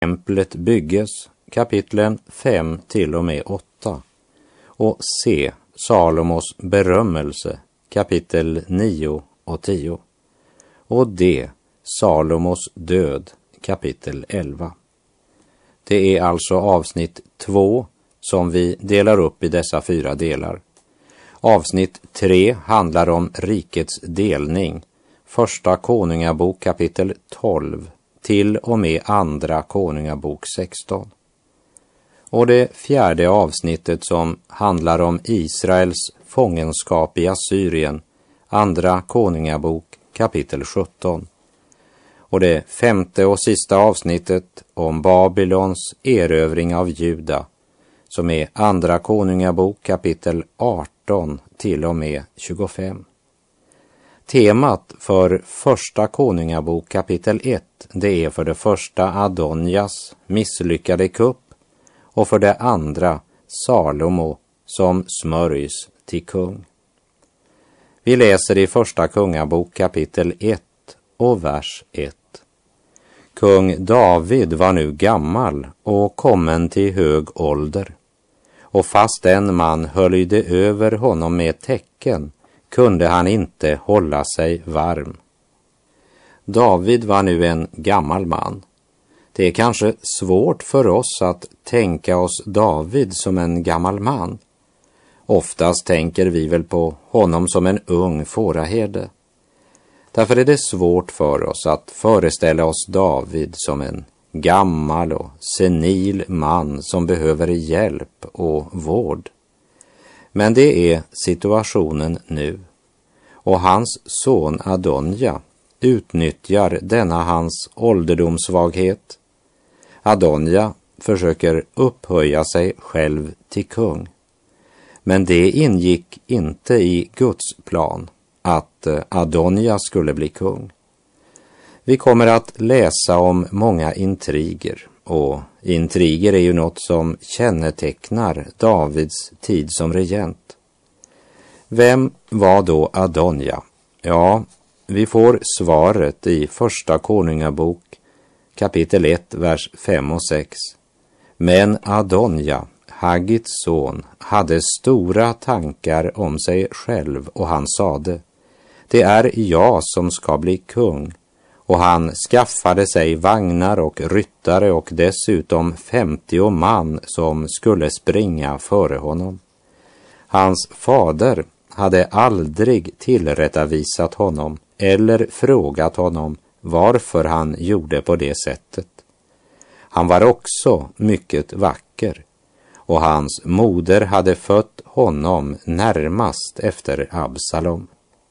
templet bygges, kapitlen 5 till och med 8. Och C. Salomos berömmelse, kapitel 9 och 10. Och D. Salomos död, kapitel 11. Det är alltså avsnitt 2 som vi delar upp i dessa 4 delar. Avsnitt 3 handlar om rikets delning, första konungabok kapitel 12 till och med andra konungabok 16. Och det 4:e avsnittet som handlar om Israels fångenskap i Assyrien, andra konungabok kapitel 17. Och det 5:e och sista avsnittet om Babylons erövring av Juda, som är andra konungabok kapitel 18 till och med 25. Temat för första konungabok kapitel 1, det är för det första Adonjas misslyckade kupp och för det andra Salomo som smörjs till kung. Vi läser i första kungabok kapitel 1 och vers 1. Kung David var nu gammal och kommen till hög ålder, och fast en man höljde över honom med tecken kunde han inte hålla sig varm. David var nu en gammal man. Det är kanske svårt för oss att tänka oss David som en gammal man. Oftast tänker vi väl på honom som en ung fåraherde. Därför är det svårt för oss att föreställa oss David som en gammal och senil man som behöver hjälp och vård. Men det är situationen nu. Och hans son Adonja utnyttjar denna hans ålderdomssvaghet. Adonja försöker upphöja sig själv till kung. Men det ingick inte i Guds plan att Adonja skulle bli kung. Vi kommer att läsa om många intriger, och intriger är ju något som kännetecknar Davids tid som regent. Vem var då Adonja? Ja, vi får svaret i första konungabok kapitel 1, vers 5 och 6. Men Adonja, Haggits son, hade stora tankar om sig själv, och han sade: det är jag som ska bli kung. Och han skaffade sig vagnar och ryttare och dessutom 50 man som skulle springa före honom. Hans fader hade aldrig tillrättavisat honom eller frågat honom varför han gjorde på det sättet. Han var också mycket vacker, och hans moder hade fött honom närmast efter Absalom.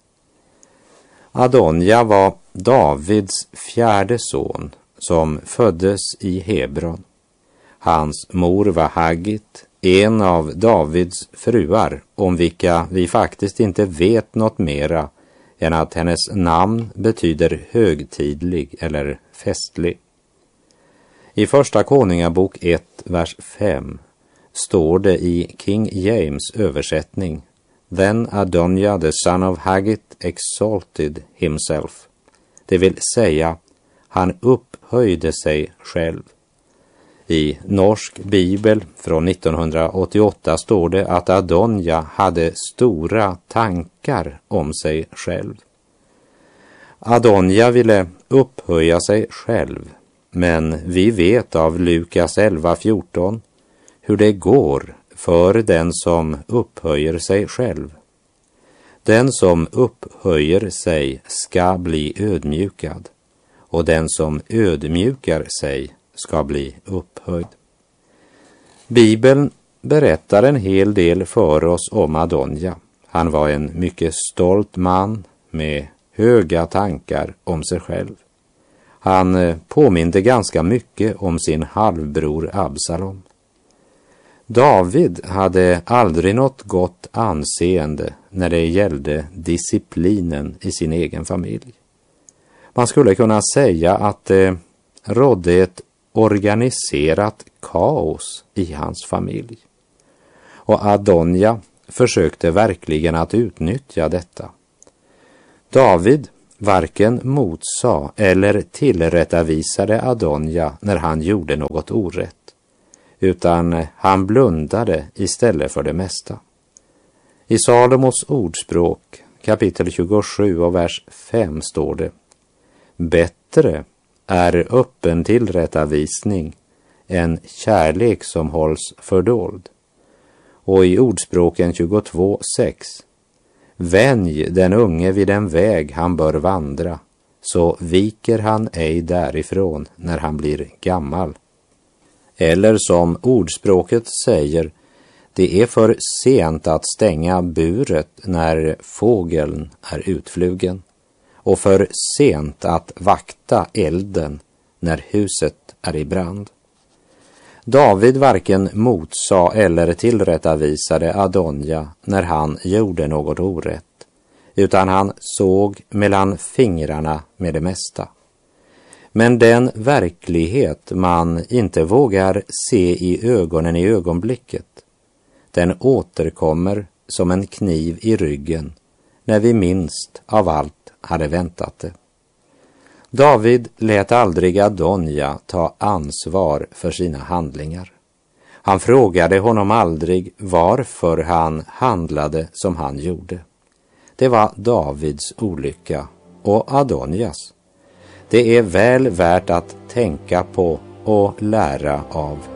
Adonja var Davids 4:e son som föddes i Hebron. Hans mor var Haggit, en av Davids fruar, om vilka vi faktiskt inte vet något mera än att hennes namn betyder högtidlig eller festlig. I första konungabok 1, vers 5 står det i King James översättning: Then Adonja the son of Haggit exalted himself. Det vill säga, han upphöjde sig själv. I norsk bibel från 1988 står det att Adonja hade stora tankar om sig själv. Adonja ville upphöja sig själv, men vi vet av Lukas 11:14 hur det går för den som upphöjer sig själv. Den som upphöjer sig ska bli ödmjukad, och den som ödmjukar sig ska bli upphöjd. Bibeln berättar en hel del för oss om Adonja. Han var en mycket stolt man med höga tankar om sig själv. Han påminde ganska mycket om sin halvbror Absalom. David hade aldrig något gott anseende när det gällde disciplinen i sin egen familj. Man skulle kunna säga att det rådde ett organiserat kaos i hans familj. Och Adonja försökte verkligen att utnyttja detta. David varken motsa eller tillrättavisade Adonja när han gjorde något orätt, utan han blundade istället för det mesta. I Salomos ordspråk, kapitel 27 och vers 5 står det: bättre är öppen tillrättavisning än kärlek som hålls fördold. Och i ordspråken 22:6: vänj den unge vid en väg han bör vandra, så viker han ej därifrån när han blir gammal. Eller som ordspråket säger: det är för sent att stänga buret när fågeln är utflugen, och för sent att vakta elden när huset är i brand. David varken motsa eller tillrättavisade Adonja när han gjorde något orätt, utan han såg mellan fingrarna med det mesta. Men den verklighet man inte vågar se i ögonen i ögonblicket, den återkommer som en kniv i ryggen när vi minst av allt hade väntat det. David lät aldrig Adonja ta ansvar för sina handlingar. Han frågade honom aldrig varför han handlade som han gjorde. Det var Davids olycka och Adonjas. Det är väl värt att tänka på och lära av